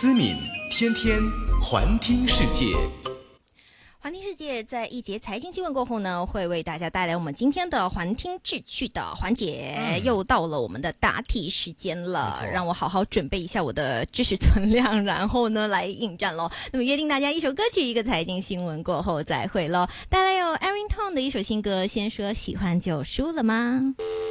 思敏，天天环听世界。 环听世界在一节财经新闻过后呢，会为大家带来我们今天的环听智趣的环节，又到了我们的答题时间了，让我好好准备一下我的知识存量，然后呢来应战咯。那么约定大家一首歌曲一个财经新闻过后再会咯。带来有 Aaron Tong 的一首新歌，先说喜欢就输了吗？